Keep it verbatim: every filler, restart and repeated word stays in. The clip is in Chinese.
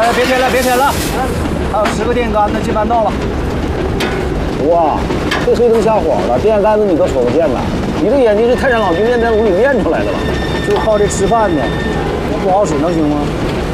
哎，别添了，别添了，还有十个电杆呢，进弯道了。 哇，这黑灯瞎火的，电线杆子你都瞅得见了？你这眼睛是泰山老君练在炉里练出来的了？ 就靠这吃饭呢，不好使能行吗？